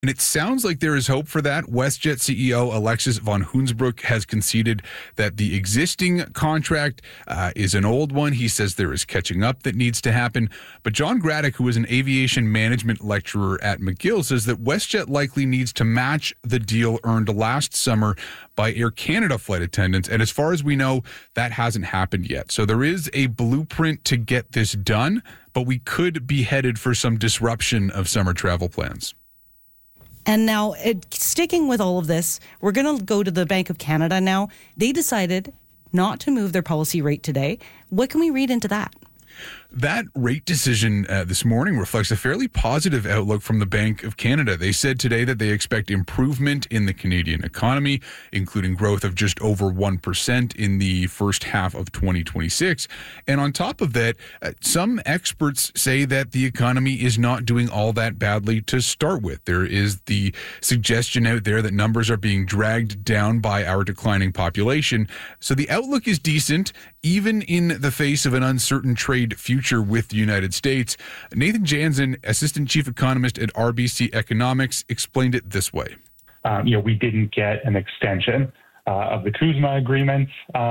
And it sounds like there is hope for that. WestJet CEO Alexis von Hoensbroek has conceded that the existing contract is an old one. He says there is catching up that needs to happen. But John Graddick, who is an aviation management lecturer at McGill, says that WestJet likely needs to match the deal earned last summer by Air Canada flight attendants. And as far as we know, that hasn't happened yet. So there is a blueprint to get this done, but we could be headed for some disruption of summer travel plans. And now, sticking with all of this, we're going to go to the Bank of Canada now. They decided not to move their policy rate today. What can we read into that? That rate decision this morning reflects a fairly positive outlook from the Bank of Canada. They said today that they expect improvement in the Canadian economy, including growth of just over 1% in the first half of 2026. And on top of that, some experts say that the economy is not doing all that badly to start with. There is the suggestion out there that numbers are being dragged down by our declining population. So the outlook is decent, even in the face of an uncertain trade future with the United States. Nathan Jansen, Assistant Chief Economist at RBC Economics, explained it this way. We didn't get an extension of the CUSMA agreement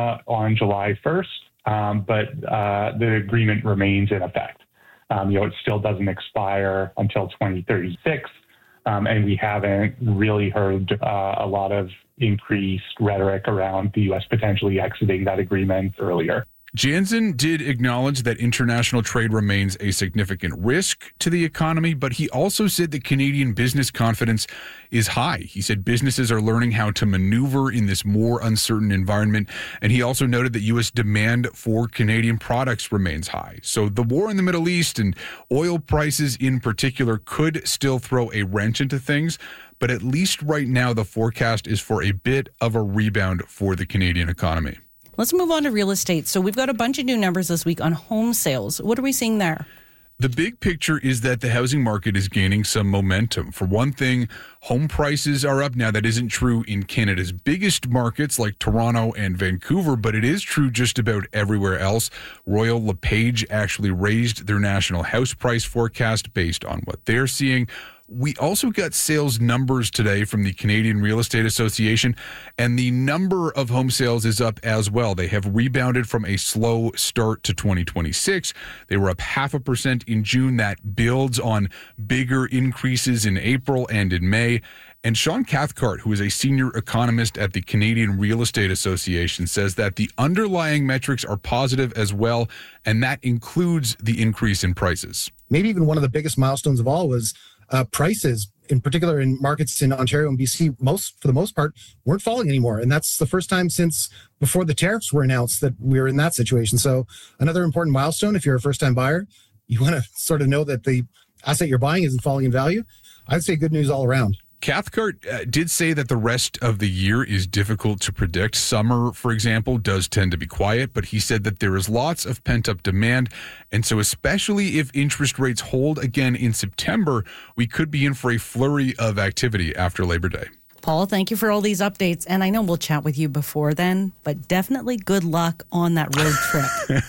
on July 1st, but the agreement remains in effect. It still doesn't expire until 2036, and we haven't really heard a lot of increased rhetoric around the U.S. potentially exiting that agreement earlier. Jansen did acknowledge that international trade remains a significant risk to the economy, but he also said that Canadian business confidence is high. He said businesses are learning how to maneuver in this more uncertain environment, and he also noted that U.S. demand for Canadian products remains high. So the war in the Middle East and oil prices in particular could still throw a wrench into things, but at least right now the forecast is for a bit of a rebound for the Canadian economy. Let's move on to real estate. So we've got a bunch of new numbers this week on home sales. What are we seeing there? The big picture is that the housing market is gaining some momentum. For one thing, home prices are up. Now, that isn't true in Canada's biggest markets like Toronto and Vancouver, but it is true just about everywhere else. Royal LePage actually raised their national house price forecast based on what they're seeing. We also got sales numbers today from the Canadian Real Estate Association, and the number of home sales is up as well. They have rebounded from a slow start to 2026. They were up 0.5% in June. That builds on bigger increases in April and in May. And Sean Cathcart, who is a senior economist at the Canadian Real Estate Association, says that the underlying metrics are positive as well, and that includes the increase in prices. Maybe even one of the biggest milestones of all was prices, in particular in markets in Ontario and BC, for the most part, weren't falling anymore. And that's the first time since before the tariffs were announced that we were in that situation. So another important milestone, if you're a first-time buyer, you want to sort of know that the asset you're buying isn't falling in value. I'd say good news all around. Cathcart did say that the rest of the year is difficult to predict. Summer, for example, does tend to be quiet, but he said that there is lots of pent-up demand. And so especially if interest rates hold again in September, we could be in for a flurry of activity after Labor Day. Paul, thank you for all these updates. And I know we'll chat with you before then, but definitely good luck on that road trip.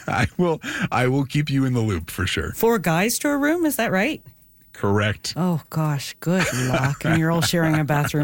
I will keep you in the loop for sure. 4 guys to a room, is that right? Correct. Oh, gosh, good luck. And you're all sharing a bathroom.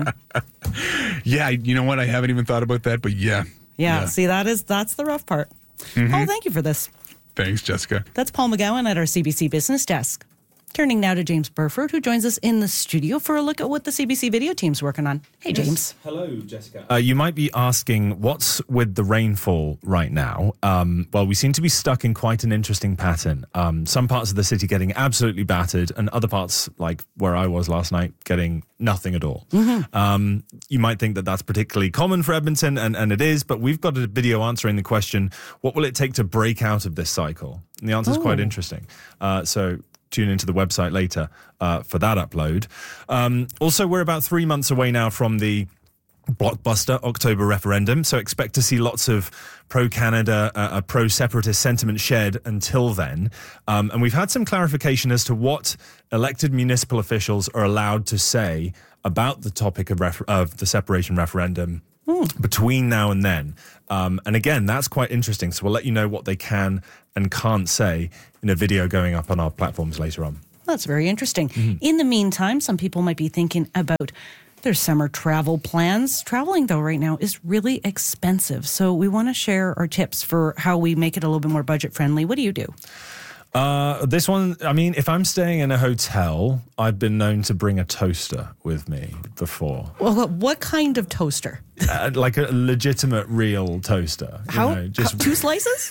Yeah, you know what? I haven't even thought about that, but yeah. See, that's the rough part. Mm-hmm. Paul, thank you for this. Thanks, Jessica. That's Paul McGowan at our CBC Business Desk. Turning now to James Burford, who joins us in the studio for a look at what the CBC video team's working on. Hey, James. Hello, Jessica. You might be asking, what's with the rainfall right now? Well, we seem to be stuck in quite an interesting pattern. Some parts of the city getting absolutely battered, and other parts, like where I was last night, getting nothing at all. Mm-hmm. You might think that that's particularly common for Edmonton, and it is, but we've got a video answering the question, what will it take to break out of this cycle? And the answer is quite interesting. So tune into the website later for that upload. Also, we're about 3 months away now from the blockbuster October referendum, so expect to see lots of pro-Canada, pro-separatist sentiment shared until then. And we've had some clarification as to what elected municipal officials are allowed to say about the topic of the separation referendum between now and then. And again, that's quite interesting. So we'll let you know what they can and can't say in a video going up on our platforms later on. That's very interesting. In the meantime, some people might be thinking about their summer travel plans. Traveling, though, right now is really expensive. So we want to share our tips for how we make it a little bit more budget friendly. What do you do? This one, I mean, if I'm staying in a hotel, I've been known to bring a toaster with me before. Well, what kind of toaster? Like a legitimate, real toaster. Just 2 slices?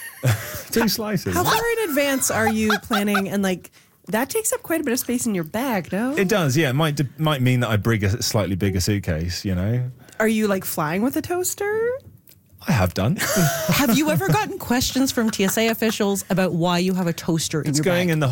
2 slices. How far in advance are you planning? And like, that takes up quite a bit of space in your bag, no? It does, yeah. It might mean that I bring a slightly bigger suitcase, Are you like flying with a toaster? I have done. Have you ever gotten questions from TSA officials about why you have a toaster in It's your going bag? in the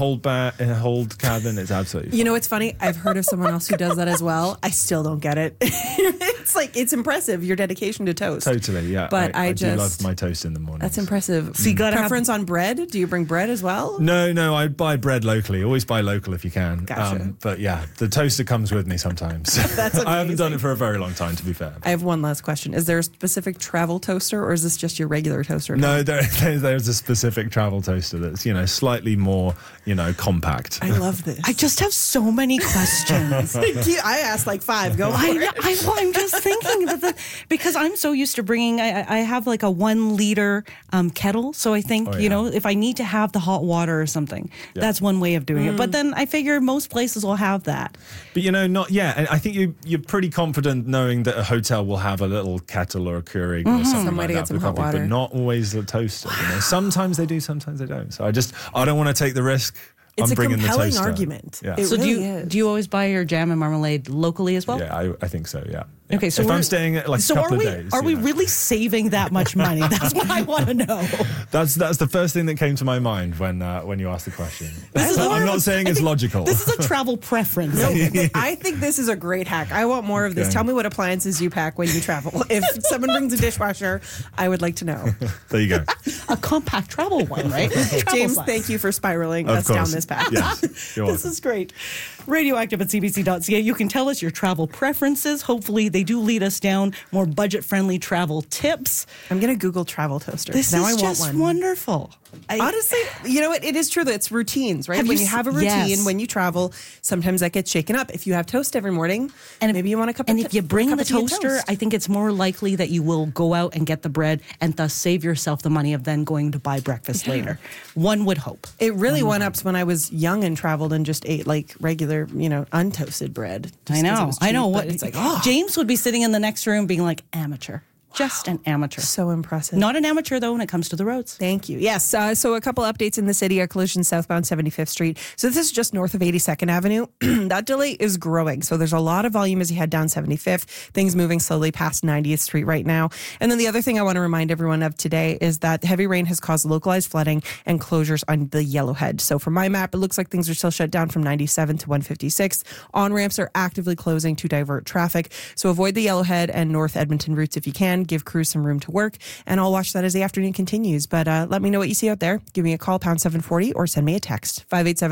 hold cabin. It's absolutely fine. You know, it's funny. I've heard of someone else who does that as well. I still don't get it. It's like, it's impressive, your dedication to toast. Totally, yeah. But I do just love my toast in the morning. That's impressive. So you gotta Preference on bread? Do you bring bread as well? No, I buy bread locally. Always buy local if you can. Gotcha. But yeah, the toaster comes with me sometimes. That's I haven't done amazing. it for a very long time, to be fair. I have one last question. Is there a specific travel toaster, or is this just your regular toaster? No, there's a specific travel toaster that's, slightly more, compact. I love this. I just have so many questions. I asked like 5. Go for it. I'm just thinking that because I'm so used to bringing, I have like a 1 liter kettle. So I think, if I need to have the hot water or something, that's one way of doing it. But then I figure most places will have that. But not yet. And I think you're pretty confident knowing that a hotel will have a little kettle or a Keurig or something Some way like to that get some for hot coffee, water. but not always the toaster. Sometimes they do, sometimes they don't. So I don't want to take the risk. It's I'm a bringing compelling the toaster. argument. Yeah. It So really do is. you always buy your jam and marmalade locally as well? Yeah, I think so. Yeah. Okay, so if we're- I'm staying like a couple of days, are we really saving that much money? That's what I want to know. That's the first thing that came to my mind when you asked the question. This is more I'm of not a- saying I it's think logical. This is a travel preference. No, I think this is a great hack. I want more of this. Okay. Tell me what appliances you pack when you travel. If someone brings a dishwasher, I would like to know. There you go. A compact travel one, right? Travel James, size. thank you for spiraling Of us down course. this path. Yes, you're This welcome. is great. Radioactive at cbc.ca. You can tell us your travel preferences. Hopefully, they do lead us down more budget-friendly travel tips. I'm going to Google travel toaster. This now is I want just one. wonderful. Honestly, you know what? It is true that it's routines, right? Have When you you have a s- routine, yes. when you travel, sometimes that gets shaken up. If you have toast every morning, And maybe you want a cup And of if you a bring cup the of tea and toaster, toast. I think it's more likely that you will go out and get the bread and thus save yourself the money of then going to buy breakfast later. One would hope. It really one-ups when I was young and traveled and just ate like regular, untoasted bread. just 'cause it was I know. cheap, What but it's like, oh, James would be sitting in the next room being like, amateur. Just an amateur. so impressive. Not an amateur, though, when it comes to the roads. Thank you. Yes. So a couple updates in the city. A collision southbound 75th Street. So this is just north of 82nd Avenue. That delay is growing. So there's a lot of volume as you head down 75th. Things moving slowly past 90th Street right now. And then the other thing I want to remind everyone of today is that heavy rain has caused localized flooding and closures on the Yellowhead. So from my map, it looks like things are still shut down from 97 to 156. On-ramps are actively closing to divert traffic. So avoid the Yellowhead and North Edmonton routes if you can. Give crews some room to work. And I'll watch that as the afternoon continues. But let me know what you see out there. Give me a call, pound 740, or send me a text,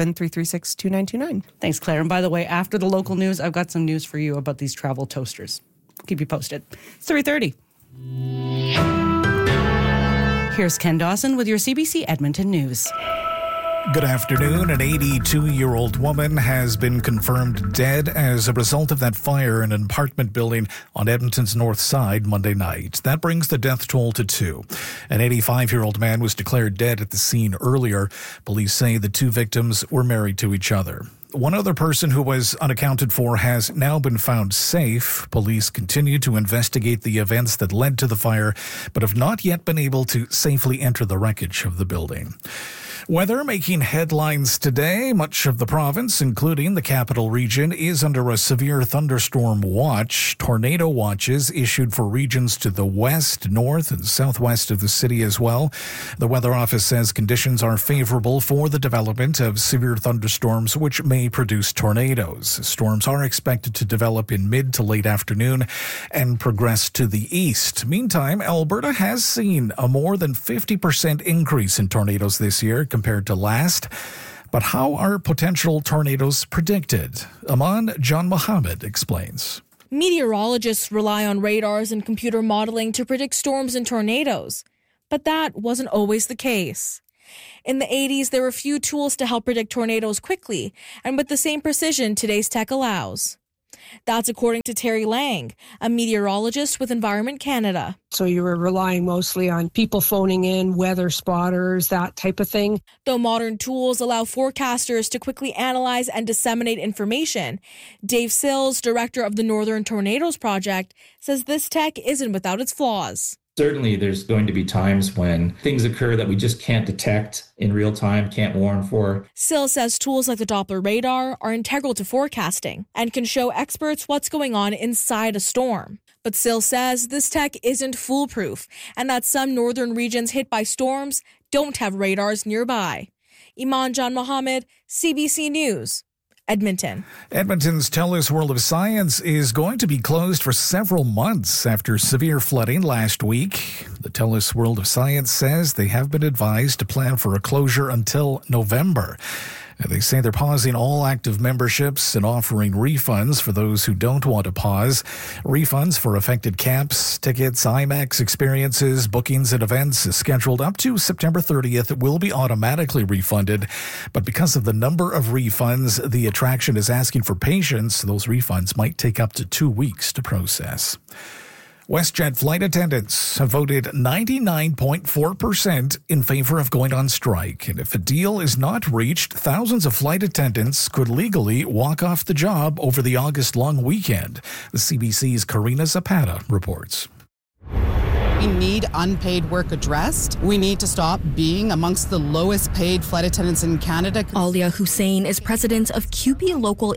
587-336-2929. Thanks, Claire. And by the way, after the local news, I've got some news for you about these travel toasters. Keep you posted. It's 3:30. Here's Ken Dawson with your CBC Edmonton News. Good afternoon. An 82-year-old woman has been confirmed dead as a result of that fire in an apartment building on Edmonton's north side Monday night. That brings the death toll to 2. An 85-year-old man was declared dead at the scene earlier. Police say the 2 victims were married to each other. One other person who was unaccounted for has now been found safe. Police continue to investigate the events that led to the fire, but have not yet been able to safely enter the wreckage of the building. Weather making headlines today. Much of the province, including the capital region, is under a severe thunderstorm watch. Tornado watches issued for regions to the west, north, and southwest of the city as well. The Weather Office says conditions are favorable for the development of severe thunderstorms, which may produce tornadoes. Storms are expected to develop in mid to late afternoon and progress to the east. Meantime, Alberta has seen a more than 50% increase in tornadoes this year compared to last. But how are potential tornadoes predicted? Aman John Mohammed explains. Meteorologists rely on radars and computer modeling to predict storms and tornadoes. But that wasn't always the case. In the 80s, there were few tools to help predict tornadoes quickly and with the same precision today's tech allows. That's according to Terry Lang, a meteorologist with Environment Canada. So you were relying mostly on people phoning in, weather spotters, that type of thing. Though modern tools allow forecasters to quickly analyze and disseminate information, Dave Sills, director of the Northern Tornadoes Project, says this tech isn't without its flaws. Certainly, there's going to be times when things occur that we just can't detect in real time, can't warn for. Sills says tools like the Doppler radar are integral to forecasting and can show experts what's going on inside a storm. But Sills says this tech isn't foolproof and that some northern regions hit by storms don't have radars nearby. Iman Jan Mohammed, CBC News. Edmonton. Edmonton's TELUS World of Science is going to be closed for several months after severe flooding last week. The TELUS World of Science says they have been advised to plan for a closure until November. They say they're pausing all active memberships and offering refunds for those who don't want to pause. Refunds for affected camps, tickets, IMAX experiences, bookings and events scheduled up to September 30th will be automatically refunded. But because of the number of refunds, the attraction is asking for patience. Those refunds might take up to 2 weeks to process. WestJet flight attendants have voted 99.4% in favor of going on strike. And if a deal is not reached, thousands of flight attendants could legally walk off the job over the August long weekend. The CBC's Karina Zapata reports. We need unpaid work addressed. We need to stop being amongst the lowest paid flight attendants in Canada. Alia Hussein is president of CUPE Local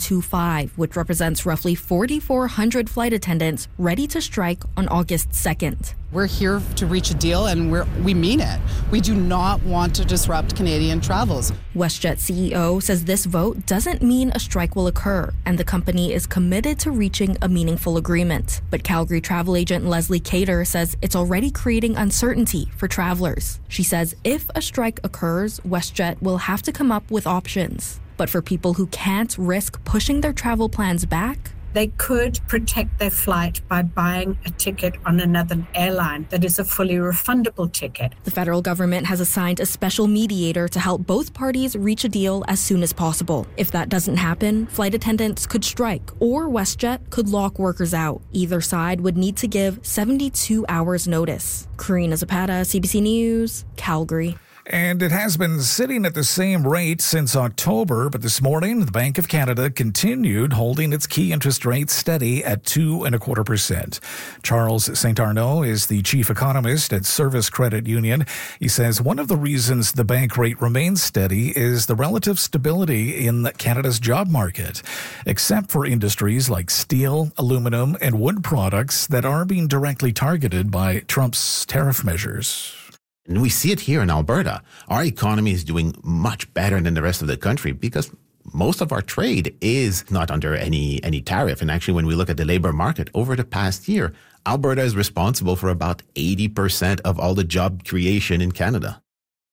8125, which represents roughly 4,400 flight attendants ready to strike on August 2nd. We're here to reach a deal, and we mean it. We do not want to disrupt Canadian travels. WestJet CEO says this vote doesn't mean a strike will occur, and the company is committed to reaching a meaningful agreement. But Calgary travel agent Leslie Cater says it's already creating uncertainty for travelers. She says if a strike occurs, WestJet will have to come up with options. But for people who can't risk pushing their travel plans back, they could protect their flight by buying a ticket on another airline that is a fully refundable ticket. The federal government has assigned a special mediator to help both parties reach a deal as soon as possible. If that doesn't happen, flight attendants could strike or WestJet could lock workers out. Either side would need to give 72 hours notice. Karina Zapata, CBC News, Calgary. And it has been sitting at the same rate since October, but this morning, the Bank of Canada continued holding its key interest rate steady at 2.25%. Charles St. Arnaud is the chief economist at Service Credit Union. He says one of the reasons the bank rate remains steady is the relative stability in Canada's job market, except for industries like steel, aluminum, and wood products that are being directly targeted by Trump's tariff measures. And we see it here in Alberta. Our economy is doing much better than the rest of the country because most of our trade is not under any tariff. And actually, when we look at the labor market over the past year, Alberta is responsible for about 80% of all the job creation in Canada.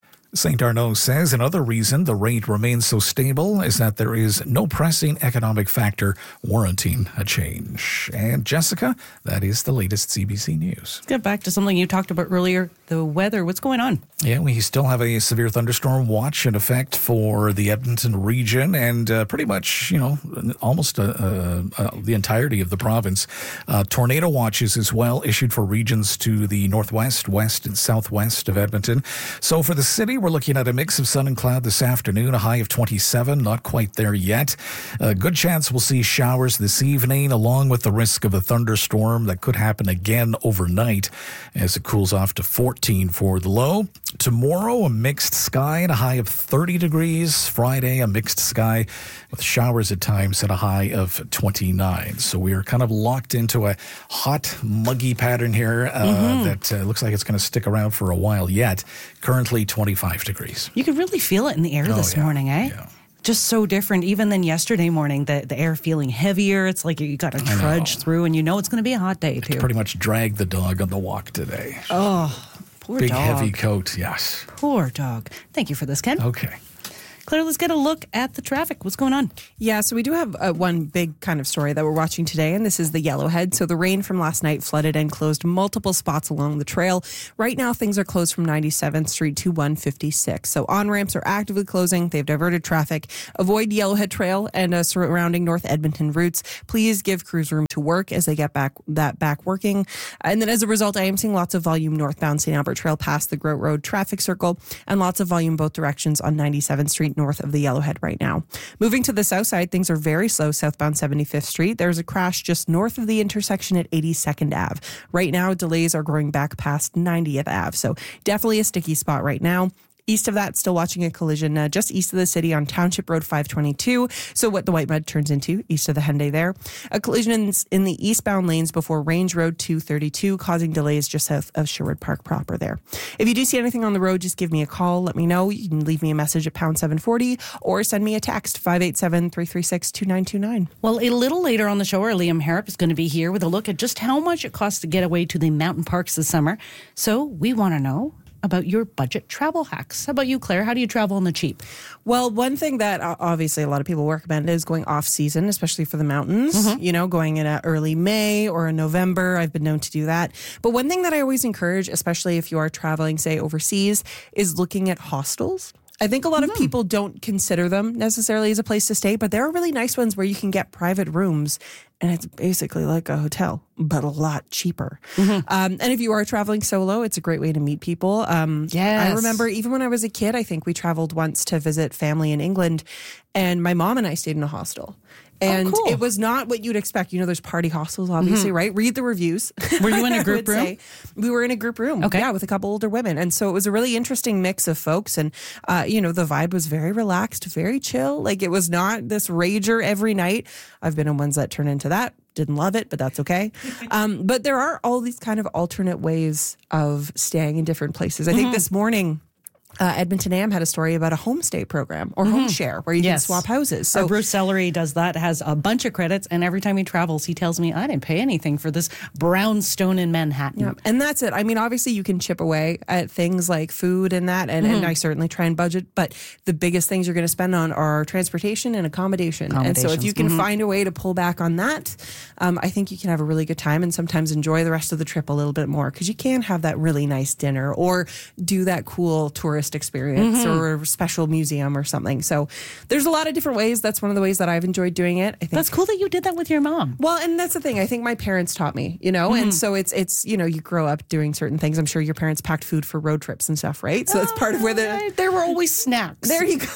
St. Arnaud says another reason the rate remains so stable is that there is no pressing economic factor warranting a change. And Jessica, that is the latest CBC News. Let's get back to something you talked about earlier, the weather. What's going on? Yeah, we still have a severe thunderstorm watch in effect for the Edmonton region and pretty much, almost the entirety of the province. Tornado watches as well issued for regions to the northwest, west, and southwest of Edmonton. So for the city, we're looking at a mix of sun and cloud this afternoon, a high of 27, not quite there yet. A good chance we'll see showers this evening, along with the risk of a thunderstorm that could happen again overnight as it cools off to 14 for the low. Tomorrow, a mixed sky and a high of 30 degrees. Friday, a mixed sky with showers at times at a high of 29. So we are kind of locked into a hot, muggy pattern here that looks like it's going to stick around for a while yet. Currently 25 degrees. You could really feel it in the air this morning, eh? Yeah. Just so different even than yesterday morning, the air feeling heavier. It's like you got to trudge through and it's going to be a hot day too. Pretty much drag the dog on the walk today. Oh, poor Big dog. heavy coat, yes. Poor dog. Thank you for this, Ken. Okay. Claire, let's get a look at the traffic. What's going on? Yeah, so we do have one big kind of story that we're watching today, and this is the Yellowhead. So the rain from last night flooded and closed multiple spots along the trail. Right now, things are closed from 97th Street to 156. So on-ramps are actively closing. They've diverted traffic. Avoid Yellowhead Trail and surrounding North Edmonton routes. Please give crews room to work as they get back working. And then as a result, I am seeing lots of volume northbound St. Albert Trail past the Groat Road traffic circle and lots of volume both directions on 97th Street north of the Yellowhead right now. Moving to the south side, things are very slow southbound 75th Street. There's a crash just north of the intersection at 82nd Ave. Right now, delays are growing back past 90th Ave. So definitely a sticky spot right now. East of that, still watching a collision just east of the city on Township Road 522. So what the White Mud turns into, east of the Henday there. A collision in the eastbound lanes before Range Road 232, causing delays just south of Sherwood Park proper there. If you do see anything on the road, just give me a call. Let me know. You can leave me a message at pound 740 or send me a text, 587-336-2929. Well, a little later on the show, our Liam Harrop is going to be here with a look at just how much it costs to get away to the mountain parks this summer. So we want to know about your budget travel hacks. How about you, Claire? How do you travel on the cheap? Well, one thing that obviously a lot of people recommend is going off season, especially for the mountains, going in early May or in November. I've been known to do that. But one thing that I always encourage, especially if you are traveling, say, overseas, is looking at hostels. I think a lot of people don't consider them necessarily as a place to stay, but there are really nice ones where you can get private rooms and it's basically like a hotel, but a lot cheaper. And if you are traveling solo, it's a great way to meet people. I remember even when I was a kid, I think we traveled once to visit family in England, and my mom and I stayed in a hostel. And it was not what you'd expect. There's party hostels, obviously, right? Read the reviews. Were you in a group room? We were in a group room. Okay. Yeah, with a couple older women. And so it was a really interesting mix of folks. And, the vibe was very relaxed, very chill. Like it was not this rager every night. I've been in ones that turn into that. Didn't love it, but that's okay. But there are all these kind of alternate ways of staying in different places. I think this morning, Edmonton AM had a story about a homestay program or home share where you can swap houses. So Bruce Sellery does that, has a bunch of credits, and every time he travels, he tells me, I didn't pay anything for this brownstone in Manhattan. Yeah. And that's it. I mean, obviously you can chip away at things like food and that, and I certainly try and budget, but the biggest things you're going to spend on are transportation and accommodation. And so if you can find a way to pull back on that, I think you can have a really good time and sometimes enjoy the rest of the trip a little bit more, because you can have that really nice dinner or do that cool tourist experience or a special museum or something. So there's a lot of different ways. That's one of the ways that I've enjoyed doing it. I think that's cool that you did that with your mom. Well, and that's the thing. I think my parents taught me, and so it's you grow up doing certain things. I'm sure your parents packed food for road trips and stuff, right? So that's part of where there were always snacks. There you go.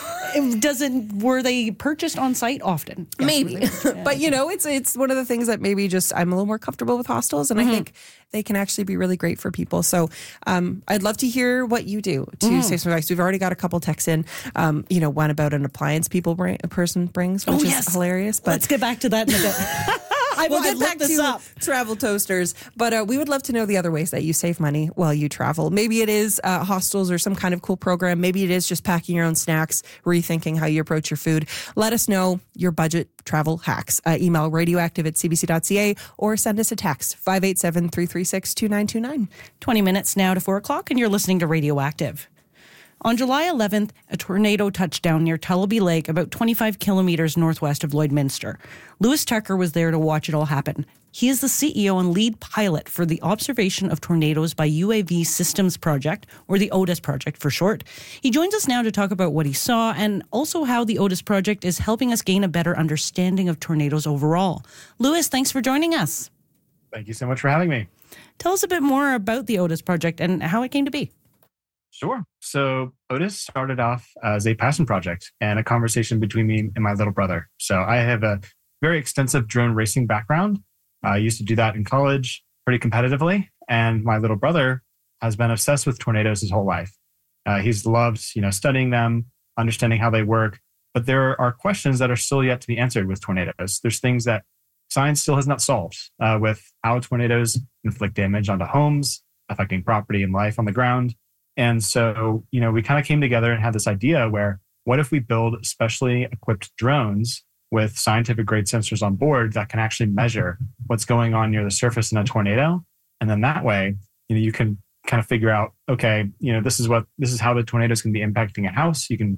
Were they purchased on site often? Yes, maybe. But it's one of the things that maybe just I'm a little more comfortable with hostels, and I think they can actually be really great for people. So I'd love to hear what you do to save some advice. We've already got a couple texts in, one about an appliance a person brings, which is hilarious. But let's get back to that in a bit. We'll get back to travel toasters, but we would love to know the other ways that you save money while you travel. Maybe it is hostels or some kind of cool program. Maybe it is just packing your own snacks, rethinking how you approach your food. Let us know your budget travel hacks. Email radioactive@cbc.ca or send us a text, 587-336-2929. 20 minutes now to 4 o'clock, and you're listening to Radioactive. On July 11th, a tornado touched down near Tullabee Lake, about 25 kilometers northwest of Lloydminster. Lewis Tucker was there to watch it all happen. He is the CEO and lead pilot for the Observation of Tornadoes by UAV Systems Project, or the OTIS Project for short. He joins us now to talk about what he saw and also how the OTIS Project is helping us gain a better understanding of tornadoes overall. Lewis, thanks for joining us. Thank you so much for having me. Tell us a bit more about the OTIS Project and how it came to be. Sure. So OTIS started off as a passion project and a conversation between me and my little brother. So I have a very extensive drone racing background. I used to do that in college pretty competitively. And my little brother has been obsessed with tornadoes his whole life. He's loved, studying them, understanding how they work. But there are questions that are still yet to be answered with tornadoes. There's things that science still has not solved with how tornadoes inflict damage onto homes, affecting property and life on the ground. And so, we kind of came together and had this idea where, what if we build specially equipped drones with scientific grade sensors on board that can actually measure what's going on near the surface in a tornado? And then that way, you can kind of figure out, okay, this is how the tornadoes can be impacting a house. You can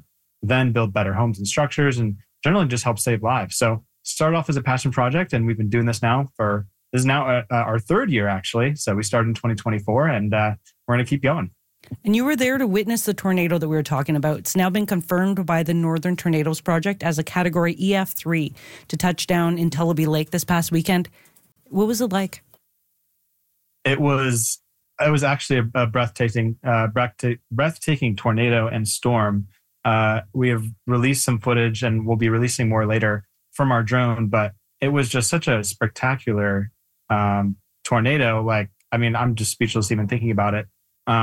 then build better homes and structures, and generally just help save lives. So started off as a passion project, and we've been doing this now this is now our third year, actually. So we started in 2024, and we're going to keep going. And you were there to witness the tornado that we were talking about. It's now been confirmed by the Northern Tornadoes Project as a Category EF3 to touch down in Tullabee Lake this past weekend. What was it like? It was actually a breathtaking tornado and storm. We have released some footage, and we'll be releasing more later from our drone, but it was just such a spectacular tornado. I'm just speechless even thinking about it.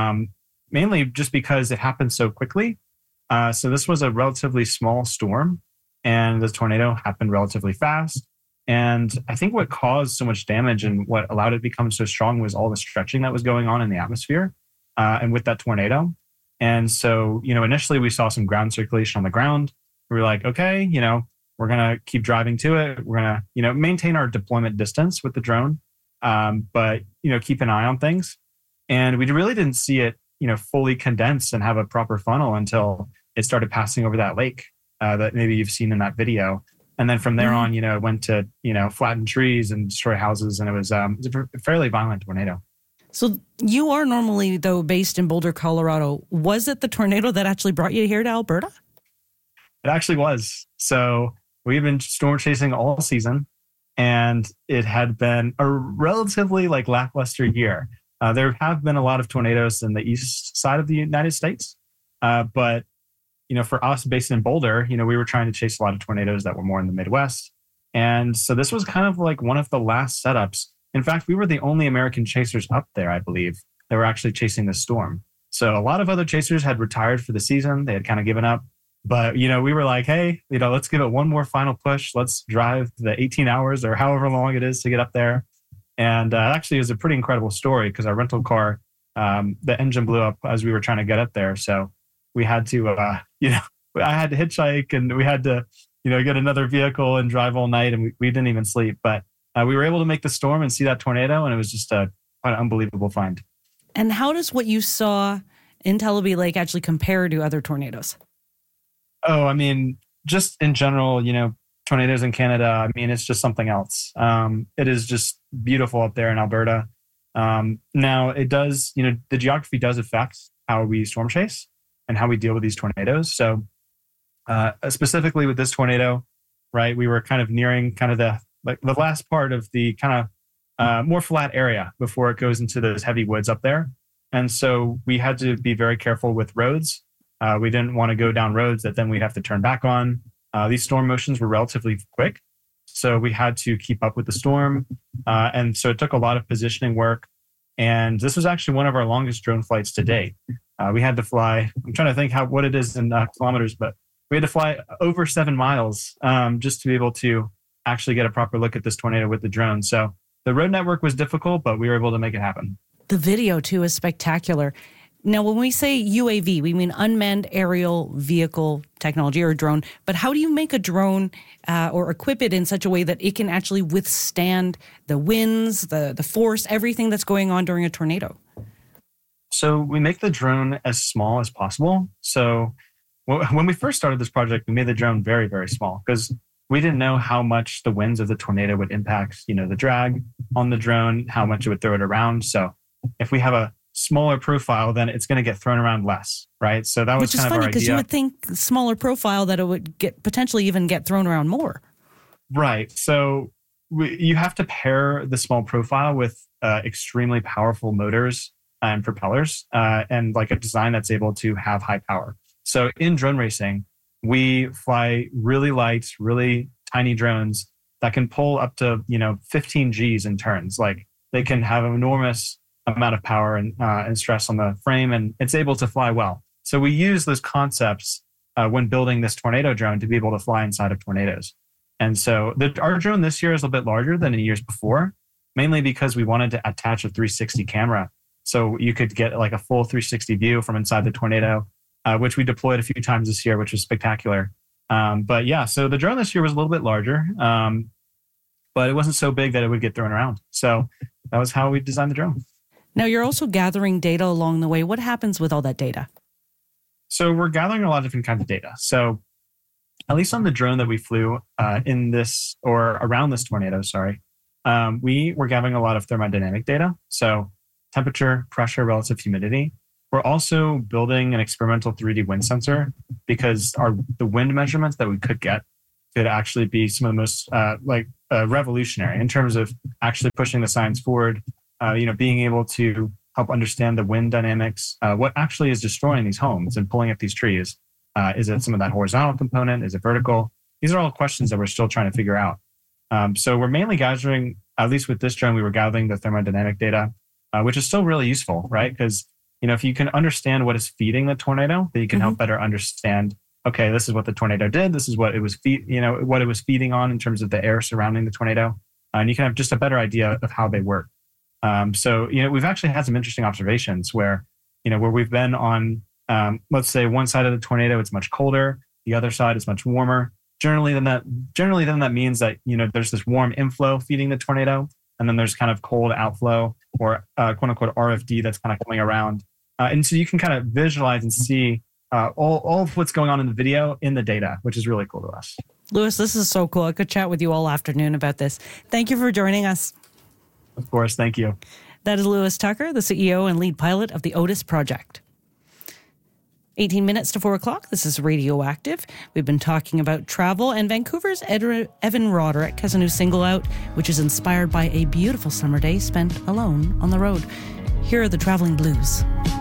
Mainly just because it happened so quickly. So this was a relatively small storm, and the tornado happened relatively fast. And I think what caused so much damage and what allowed it to become so strong was all the stretching that was going on in the atmosphere and with that tornado. And so, initially we saw some ground circulation on the ground. We were like, okay, we're going to keep driving to it. We're going to, maintain our deployment distance with the drone, but, keep an eye on things. And we really didn't see it, fully condense and have a proper funnel until it started passing over that lake that maybe you've seen in that video. And then from there on, it went to, flatten trees and destroy houses. And it was a fairly violent tornado. So you are normally, though, based in Boulder, Colorado. Was it the tornado that actually brought you here to Alberta? It actually was. So we've been storm chasing all season, and it had been a relatively lackluster year. There have been a lot of tornadoes in the east side of the United States. But, for us based in Boulder, we were trying to chase a lot of tornadoes that were more in the Midwest. And so this was kind of like one of the last setups. In fact, we were the only American chasers up there, I believe, that were actually chasing the storm. So a lot of other chasers had retired for the season. They had kind of given up. But, we were like, hey, let's give it one more final push. Let's drive the 18 hours or however long it is to get up there. And actually, it was a pretty incredible story because our rental car, the engine blew up as we were trying to get up there. So we had to, I had to hitchhike, and we had to, get another vehicle and drive all night, and we didn't even sleep. But we were able to make the storm and see that tornado, and it was just quite an unbelievable find. And how does what you saw in Tullabee Lake actually compare to other tornadoes? Oh, I mean, just in general, tornadoes in Canada, it's just something else. It is just beautiful up there in Alberta. Now, it does, the geography does affect how we storm chase and how we deal with these tornadoes. So specifically with this tornado, right, we were kind of nearing kind of the last part of the kind of more flat area before it goes into those heavy woods up there. And so we had to be very careful with roads. We didn't want to go down roads that then we'd have to turn back on. These storm motions were relatively quick, so we had to keep up with the storm. And so it took a lot of positioning work. And this was actually one of our longest drone flights to date. We had to fly, I'm trying to think what it is in kilometers, but we had to fly over 7 miles just to be able to actually get a proper look at this tornado with the drone. So the road network was difficult, but we were able to make it happen. The video, too, is spectacular. Now, when we say UAV, we mean unmanned aerial vehicle technology or drone. But how do you make a drone or equip it in such a way that it can actually withstand the winds, the force, everything that's going on during a tornado? So we make the drone as small as possible. So when we first started this project, we made the drone very, very small because we didn't know how much the winds of the tornado would impact, the drag on the drone, how much it would throw it around. So if we have a smaller profile, then it's going to get thrown around less, right? So that was kind of our idea. Which is funny because you would think smaller profile that it would potentially even get thrown around more. Right. So you have to pair the small profile with extremely powerful motors and propellers and a design that's able to have high power. So in drone racing, we fly really light, really tiny drones that can pull up to 15 Gs in turns. They can have an enormous amount of power and stress on the frame, and it's able to fly well. So we use those concepts when building this tornado drone to be able to fly inside of tornadoes. And so our drone this year is a bit larger than in years before, mainly because we wanted to attach a 360 camera. So you could get a full 360 view from inside the tornado, which we deployed a few times this year, which was spectacular. But yeah, so the drone this year was a little bit larger, but it wasn't so big that it would get thrown around. So that was how we designed the drone. Now, you're also gathering data along the way. What happens with all that data? So we're gathering a lot of different kinds of data. So at least on the drone that we flew in this or around this tornado, we were gathering a lot of thermodynamic data. So temperature, pressure, relative humidity. We're also building an experimental 3D wind sensor because the wind measurements that we could get could actually be some of the most revolutionary in terms of actually pushing the science forward. Being able to help understand the wind dynamics, what actually is destroying these homes and pulling up these trees. Is it some of that horizontal component? Is it vertical? These are all questions that we're still trying to figure out. So we're mainly gathering, at least with this drone, we were gathering the thermodynamic data, which is still really useful, right? Because if you can understand what is feeding the tornado, then you can help better understand, okay, this is what the tornado did. This is what it was what it was feeding on in terms of the air surrounding the tornado. And you can have just a better idea of how they work. So we've actually had some interesting observations where we've been on, let's say one side of the tornado, it's much colder. The other side is much warmer. Generally, then that means that, there's this warm inflow feeding the tornado. And then there's kind of cold outflow or quote unquote RFD that's kind of coming around. And so you can kind of visualize and see all of what's going on in the video in the data, which is really cool to us. Louis, this is so cool. I could chat with you all afternoon about this. Thank you for joining us. Of course. Thank you. That is Louis Tucker, the CEO and lead pilot of the Otis project. 18 minutes to 4 o'clock. This is Radioactive. We've been talking about travel, and Vancouver's Evan Roderick has a new single out, which is inspired by a beautiful summer day spent alone on the road. Here are the Traveling Blues.